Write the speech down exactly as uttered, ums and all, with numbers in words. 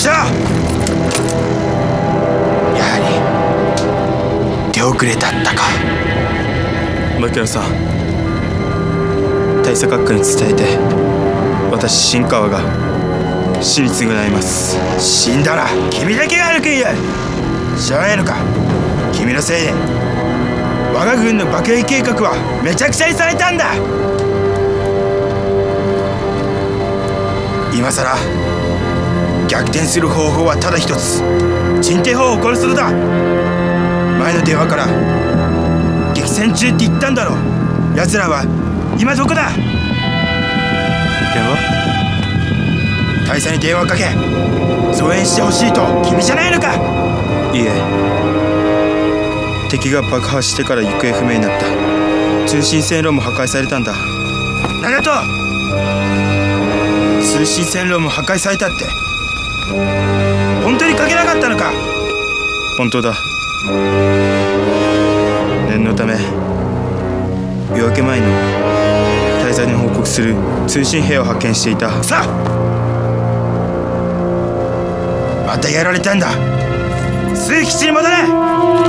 しょう。やはり手遅れだったか。 牧野さん、大佐閣下に伝えて、私新川が死に償います。 死んだら君だけが歩くんや。知らないのか。君のせいで我が軍の爆撃計画はめちゃくちゃにされたんだ。今さら逆転する方法はただ一つ。陳帝鳳を殺すのだ。前の電話から激戦中って言ったんだろう。奴らは今どこだ。 電話？ 大佐に電話かけ増援してほしいと。君じゃないのか。 いいえ、敵が爆破してから行方不明になった。通信線路も破壊されたんだ。 長門、通信線路も破壊されたって本当にかけなかったのか。 本当だ。念のため夜明け前に大佐に報告する通信兵を派遣していた。 さあ、またやられたんだ。鈴木基地に戻れ。